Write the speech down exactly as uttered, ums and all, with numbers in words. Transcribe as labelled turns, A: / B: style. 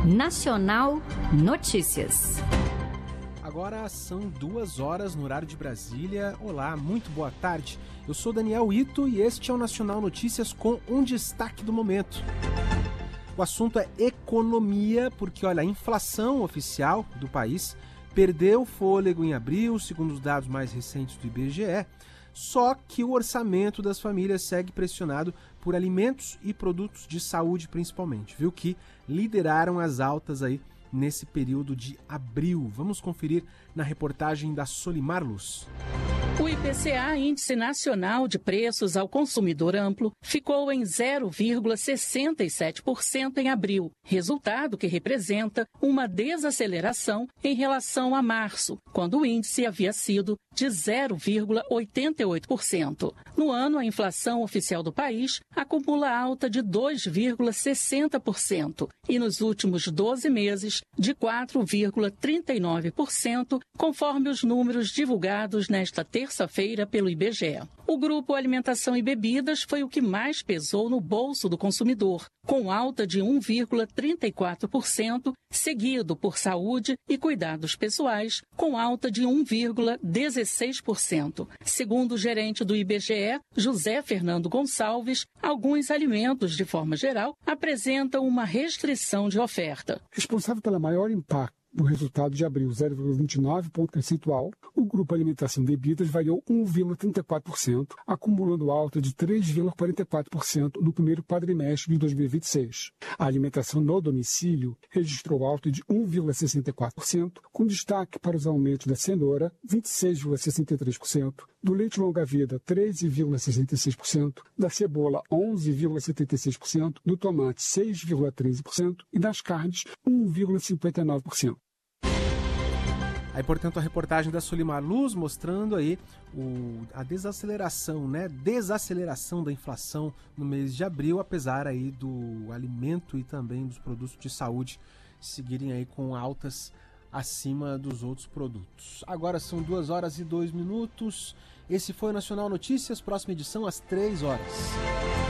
A: Nacional Notícias.
B: Agora são duas horas no horário de Brasília. Olá, muito boa tarde. Eu sou Daniel Ito e este é o Nacional Notícias com um destaque do momento. O assunto é economia, porque olha, a inflação oficial do país perdeu fôlego em abril, segundo os dados mais recentes do I B G E, só que o orçamento das famílias segue pressionado por alimentos e produtos de saúde principalmente, viu, que lideraram as altas aí nesse período de abril. Vamos conferir na reportagem da Solimar Luz.
C: O I P C A, Índice Nacional de Preços ao Consumidor Amplo, ficou em zero vírgula sessenta e sete por cento em abril, resultado que representa uma desaceleração em relação a março, quando o índice havia sido de zero vírgula oitenta e oito por cento. No ano, a inflação oficial do país acumula alta de dois vírgula sessenta por cento e nos últimos doze meses de quatro vírgula trinta e nove por cento, conforme os números divulgados nesta terça-feira pelo I B G E. O grupo Alimentação e Bebidas foi o que mais pesou no bolso do consumidor, com alta de um vírgula trinta e quatro por cento, seguido por saúde e cuidados pessoais, com alta de um vírgula dezesseis por cento. Segundo o gerente do I B G E, José Fernando Gonçalves, alguns alimentos, de forma geral, apresentam uma restrição de oferta.
D: Responsável pelo maior impacto do resultado de abril, zero vírgula vinte e nove ponto percentual, o grupo Alimentação e Bebidas variou um vírgula trinta e quatro por cento, acumulando alta de três vírgula quarenta e quatro por cento no primeiro quadrimestre de dois mil e vinte e seis. A alimentação no domicílio registrou alta de um vírgula sessenta e quatro por cento, com destaque para os aumentos da cenoura, vinte e seis vírgula sessenta e três por cento, do leite longa-vida, treze vírgula sessenta e seis por cento, da cebola, onze vírgula setenta e seis por cento, do tomate, seis vírgula treze por cento e das carnes, um vírgula cinquenta e nove por cento.
B: Aí, portanto, a reportagem da Solimar Luz mostrando aí o, a desaceleração, né? Desaceleração da inflação no mês de abril, apesar aí do alimento e também dos produtos de saúde seguirem aí com altas acima dos outros produtos. Agora são duas horas e dois minutos. Esse foi o Nacional Notícias, próxima edição às três horas.